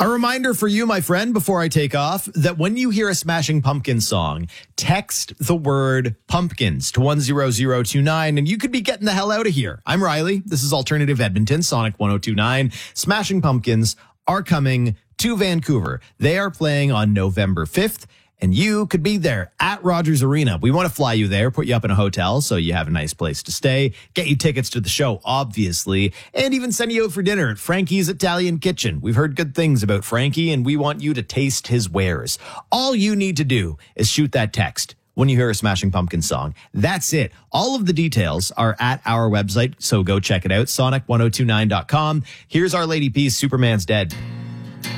A reminder for you, my friend, before I take off, that when you hear a Smashing Pumpkins song, text the word pumpkins to 10029 and you could be getting the hell out of here. I'm Riley. This is Alternative Edmonton, Sonic 1029. Smashing Pumpkins are coming to Vancouver. They are playing on November 5th. And you could be there at Rogers Arena. We want to fly you there, put you up in a hotel so you have a nice place to stay, get you tickets to the show, obviously, and even send you out for dinner at Frankie's Italian Kitchen. We've heard good things about Frankie, and we want you to taste his wares. All you need to do is shoot that text when you hear a Smashing Pumpkins song. That's it. All of the details are at our website, so go check it out, sonic1029.com. Here's Our Lady Peace, Superman's Dead.